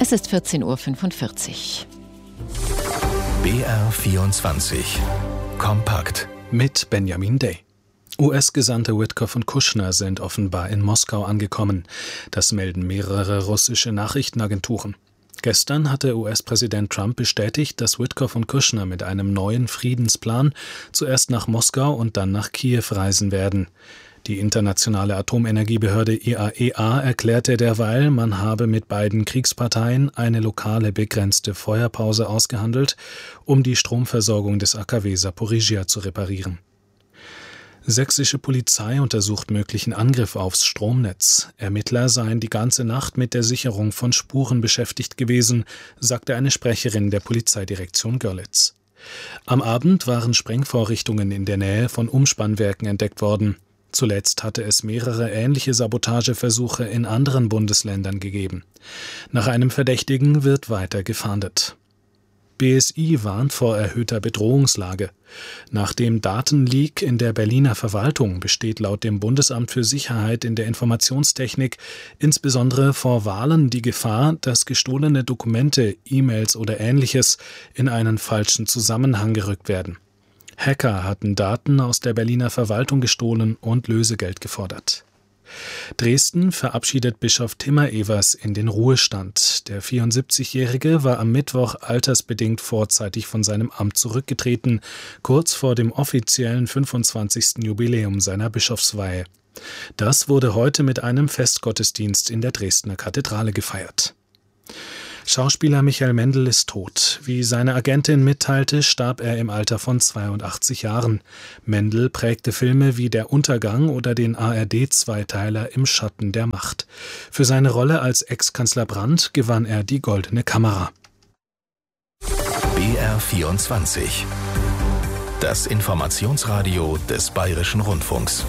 Es ist 14.45 Uhr. BR24 Kompakt mit Benjamin Day. US-Gesandte Witkoff und Kushner sind offenbar in Moskau angekommen. Das melden mehrere russische Nachrichtenagenturen. Gestern hatte US-Präsident Trump bestätigt, dass Witkoff und Kushner mit einem neuen Friedensplan zuerst nach Moskau und dann nach Kiew reisen werden. Die internationale Atomenergiebehörde IAEA erklärte derweil, man habe mit beiden Kriegsparteien eine lokale begrenzte Feuerpause ausgehandelt, um die Stromversorgung des AKW Saporizhia zu reparieren. Sächsische Polizei untersucht möglichen Angriff aufs Stromnetz. Ermittler seien die ganze Nacht mit der Sicherung von Spuren beschäftigt gewesen, sagte eine Sprecherin der Polizeidirektion Görlitz. Am Abend waren Sprengvorrichtungen in der Nähe von Umspannwerken entdeckt worden. Zuletzt hatte es mehrere ähnliche Sabotageversuche in anderen Bundesländern gegeben. Nach einem Verdächtigen wird weiter gefahndet. BSI warnt vor erhöhter Bedrohungslage. Nach dem Datenleak in der Berliner Verwaltung besteht laut dem Bundesamt für Sicherheit in der Informationstechnik insbesondere vor Wahlen die Gefahr, dass gestohlene Dokumente, E-Mails oder Ähnliches in einen falschen Zusammenhang gerückt werden. Hacker hatten Daten aus der Berliner Verwaltung gestohlen und Lösegeld gefordert. Dresden verabschiedet Bischof Timmer Evers in den Ruhestand. Der 74-Jährige war am Mittwoch altersbedingt vorzeitig von seinem Amt zurückgetreten, kurz vor dem offiziellen 25. Jubiläum seiner Bischofsweihe. Das wurde heute mit einem Festgottesdienst in der Dresdner Kathedrale gefeiert. Schauspieler Michael Mendl ist tot. Wie seine Agentin mitteilte, starb er im Alter von 82 Jahren. Mendl prägte Filme wie Der Untergang oder den ARD-Zweiteiler Im Schatten der Macht. Für seine Rolle als Ex-Kanzler Brandt gewann er die Goldene Kamera. BR24 Das Informationsradio des Bayerischen Rundfunks.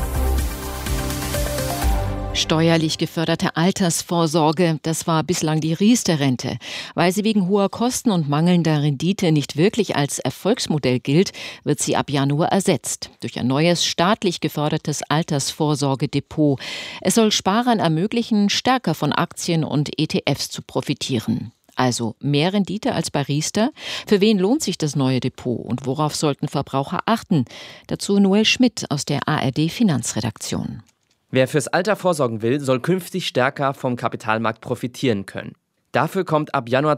Steuerlich geförderte Altersvorsorge, das war bislang die Riester-Rente. Weil sie wegen hoher Kosten und mangelnder Rendite nicht wirklich als Erfolgsmodell gilt, wird sie ab Januar ersetzt durch ein neues staatlich gefördertes Altersvorsorgedepot. Es soll Sparern ermöglichen, stärker von Aktien und ETFs zu profitieren. Also mehr Rendite als bei Riester? Für wen lohnt sich das neue Depot und worauf sollten Verbraucher achten? Dazu Noel Schmidt aus der ARD Finanzredaktion. Wer fürs Alter vorsorgen will, soll künftig stärker vom Kapitalmarkt profitieren können. Dafür kommt ab Januar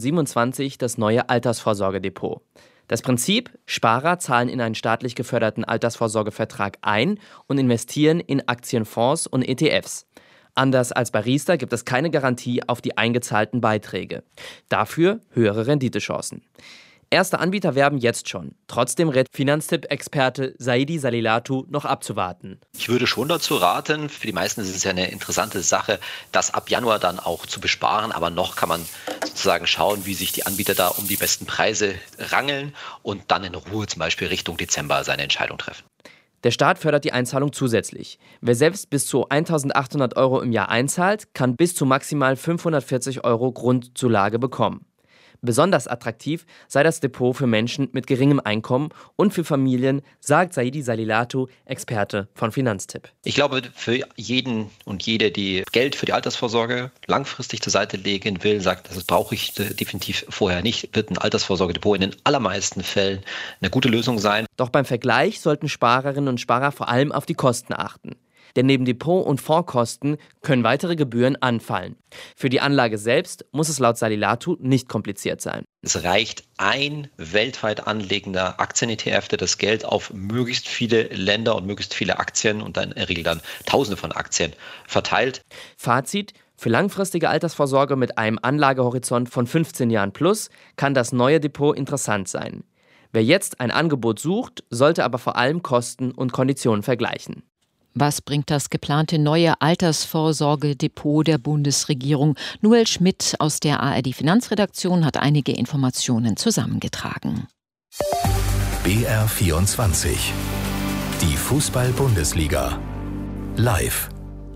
2027 das neue Altersvorsorgedepot. Das Prinzip: Sparer zahlen in einen staatlich geförderten Altersvorsorgevertrag ein und investieren in Aktienfonds und ETFs. Anders als bei Riester gibt es keine Garantie auf die eingezahlten Beiträge. Dafür höhere Renditechancen. Erste Anbieter werben jetzt schon. Trotzdem rät Finanztipp-Experte Saidi Salilatu noch abzuwarten. Ich würde schon dazu raten, für die meisten ist es ja eine interessante Sache, das ab Januar dann auch zu besparen. Aber noch kann man sozusagen schauen, wie sich die Anbieter da um die besten Preise rangeln und dann in Ruhe zum Beispiel Richtung Dezember seine Entscheidung treffen. Der Staat fördert die Einzahlung zusätzlich. Wer selbst bis zu 1.800 € im Jahr einzahlt, kann bis zu maximal 540 € Grundzulage bekommen. Besonders attraktiv sei das Depot für Menschen mit geringem Einkommen und für Familien, sagt Saidi Salilatu, Experte von Finanztipp. Ich glaube, für jeden und jede, die Geld für die Altersvorsorge langfristig zur Seite legen will, sagt, das brauche ich definitiv vorher nicht, wird ein Altersvorsorgedepot in den allermeisten Fällen eine gute Lösung sein. Doch beim Vergleich sollten Sparerinnen und Sparer vor allem auf die Kosten achten. Denn neben Depot- und Fondskosten können weitere Gebühren anfallen. Für die Anlage selbst muss es laut Salilatu nicht kompliziert sein. Es reicht ein weltweit anlegender Aktien-ETF, der das Geld auf möglichst viele Länder und möglichst viele Aktien und dann in der Regel dann Tausende von Aktien verteilt. Fazit: Für langfristige Altersvorsorge mit einem Anlagehorizont von 15 Jahren plus kann das neue Depot interessant sein. Wer jetzt ein Angebot sucht, sollte aber vor allem Kosten und Konditionen vergleichen. Was bringt das geplante neue Altersvorsorgedepot der Bundesregierung? Noel Schmidt aus der ARD Finanzredaktion hat einige Informationen zusammengetragen. BR24 Die Fußball-Bundesliga live.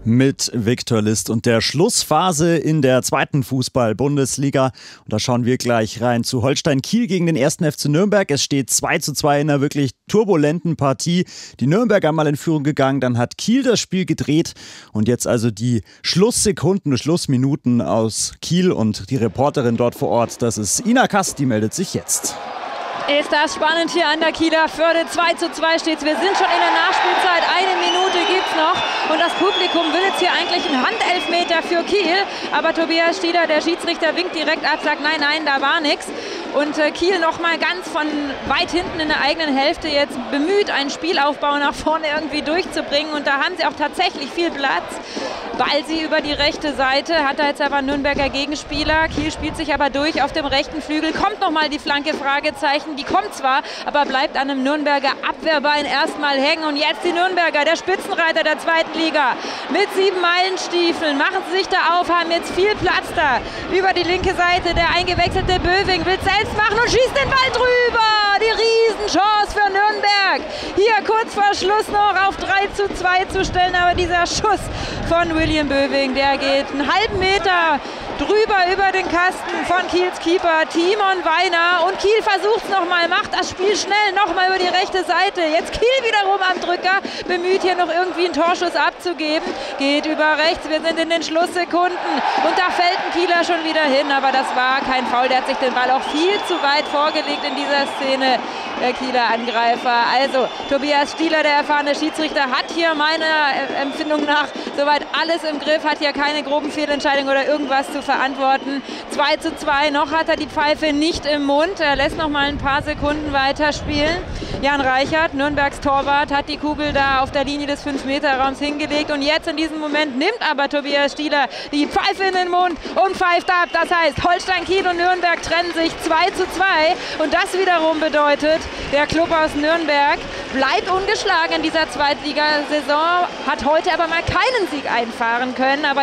mit Viktor List und der Schlussphase in der zweiten Fußball-Bundesliga. Und da schauen wir gleich rein zu Holstein Kiel gegen den 1. FC Nürnberg. Es steht 2:2 in einer wirklich turbulenten Partie. Die Nürnberger mal in Führung gegangen, dann hat Kiel das Spiel gedreht und jetzt also die Schlusssekunden, Schlussminuten aus Kiel und die Reporterin dort vor Ort, das ist Ina Kass, die meldet sich jetzt. Ist das spannend hier an der Kieler Förde. 2:2 steht's. Wir sind schon in der Nachspielzeit. 1 Minute gibt's noch. Und das Publikum will jetzt hier eigentlich einen Handelfmeter für Kiel. Aber Tobias Stieler, der Schiedsrichter, winkt direkt ab, sagt nein, da war nichts. Und Kiel nochmal ganz von weit hinten in der eigenen Hälfte jetzt bemüht, einen Spielaufbau nach vorne irgendwie durchzubringen. Und da haben sie auch tatsächlich viel Platz. Ball sie über die rechte Seite, hat da jetzt aber einen Nürnberger Gegenspieler. Kiel spielt sich aber durch auf dem rechten Flügel. Kommt nochmal die Flanke, Fragezeichen. Die kommt zwar, aber bleibt an einem Nürnberger Abwehrbein erstmal hängen. Und jetzt die Nürnberger, der Spitzenreiter der zweiten Liga. Mit 7 Meilenstiefeln machen sie sich da auf, haben jetzt viel Platz da. Über die linke Seite der eingewechselte Böwing will selbst machen und schießt den Ball drüber. Die Riesenchance für Nürnberg. Hier kurz vor Schluss noch auf 3:2 zu stellen. Aber dieser Schuss von William Böwing, der geht einen halben Meter drüber über den Kasten von Kiels Keeper Timon Weiner. Und Kiel versucht es nochmal, macht das Spiel schnell nochmal über die rechte Seite. Jetzt Kiel wiederum am Drücker, bemüht hier noch irgendwie einen Torschuss abzugeben. Geht über rechts, wir sind in den Schlusssekunden. Und da fällt ein Kieler schon wieder hin, aber das war kein Foul. Der hat sich den Ball auch viel zu weit vorgelegt in dieser Szene, der Kieler Angreifer. Also Tobias Stieler, der erfahrene Schiedsrichter, hat hier meiner Empfindung nach soweit alles im Griff, hat hier keine groben Fehlentscheidungen oder irgendwas zu verantworten. 2:2, noch hat er die Pfeife nicht im Mund. Er lässt noch mal ein paar Sekunden weiterspielen. Jan Reichert, Nürnbergs Torwart, hat die Kugel da auf der Linie des 5-Meter-Raums hingelegt. Und jetzt in diesem Moment nimmt aber Tobias Stieler die Pfeife in den Mund und pfeift ab. Das heißt, Holstein Kiel und Nürnberg trennen sich 2:2. Und das wiederum bedeutet, der Klub aus Nürnberg bleibt ungeschlagen in dieser Zweitligasaison, hat heute aber mal keinen Sieg einfahren können. Aber